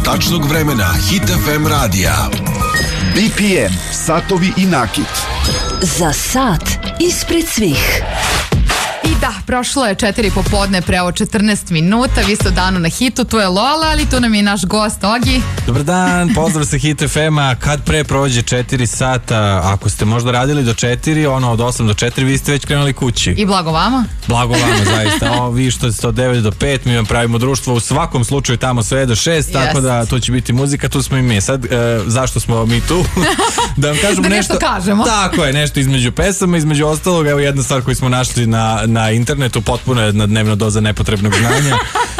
tačnog vremena Hit FM radija. BPM, satovi i nakit. Za sat ispred svih. I da, prošlo je 4 popodne, preo 14 minuta, vi ste u danu na hitu, tu je Lola, ali tu nam je naš gost Ogi. Dobar dan, pozdrav sa Hit FM-a. Kad pre prođe 4 sata, ako ste možda radili do 4, od 8 do 4, vi ste već krenuli kući. I blago vama. Blago vama, zaista. Vi što ste od 9 do 5, mi vam pravimo društvo u svakom slučaju tamo sve do 6, tako da tu će biti muzika, tu smo i mi. Sad, zašto smo mi tu? Da vam kažemo da nešto kažemo. Tako je, nešto između pesama, između ostalog, evo jedna stvar koju smo našli na internetu, potpuno jedna dnevna doza nepotrebnog znanja,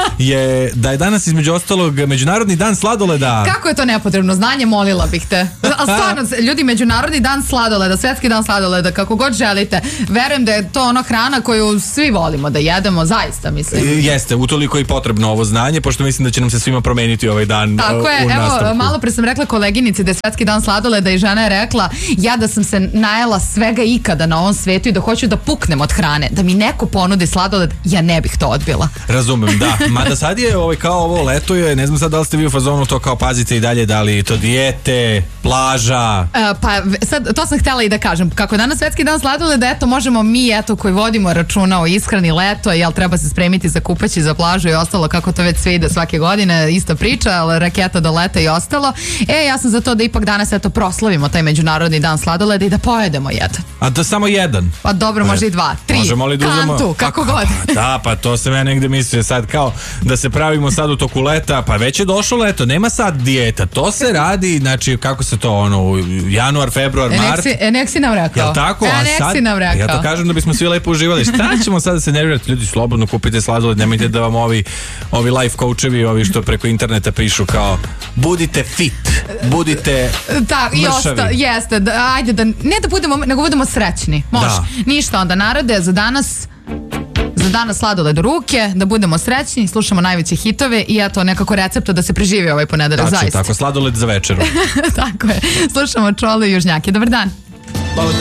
je da je danas između ostalog Međunarodni dan sladoleda. Kako je to nepotrebno znanje, molila bih te. A stvarno, ljudi, Međunarodni dan sladoleda, Svetski dan sladoleda, kako god želite. Verujem da je to ono hrana koju svi volimo da jedemo, zaista mislim. Jeste, utoliko i potrebno ovo znanje, pošto mislim da će nam se svima promeniti ovaj dan. Tako je, evo, malo pre sam rekla koleginici da je Svetski dan sladoleda i žena je rekla, ja da sam se najela svega ikada na ovom svetu i da hoću da puknem od hrane, da mi neko ponudi sladoled, ja ne bih to odbila. Razumem, da. Mada sad je kao ovo leto je, ne znam sad da li ste vi u fazonu to kao pazite i dalje, da li to dijete, plaža. Pa sad, to sam htjela i da kažem. Kako je danas Svetski dan sladoleda, eto možemo mi, eto koji vodimo računa o ishrani, leto, jel treba se spremiti za kupaći, za plažu i ostalo, kako to već sve ide svake godine, ista priča, ali raketa do leta i ostalo. Ja sam za to da ipak danas eto proslavimo taj Međunarodni dan sladoleda i da pojedemo jedan. A da samo jedan? Pa dobro, može i 2, 3. Možemo li da uzmemo kantu, kako god. Da, pa to sam ja negde mislio sad kao da se pravimo sad u toku leta, pa već je došlo leto, nema sad dijeta, to se radi, znači kako se to januar, februar, mart. Nek si nam rekao. Jel tako? A sad, ja to kažem da bismo svi lepo uživali. Šta ćemo sad da se nervirati? Ljudi, slobodno kupite sladoled, nemojte da vam ovi life coachevi, ovi što preko interneta pišu kao budite fit, budite mršavi. Jeste, ajde da, ne da budemo, nego budemo srećni. Može. Ništa onda narode, za danas sladoled u ruke, da budemo srećni, slušamo najveće hitove i eto nekako recepta da se preživi ovaj ponedeljak, zaista. Tako, sladoled za večeru. Tako je. Slušamo Čolu i Južnjake. Dobar dan.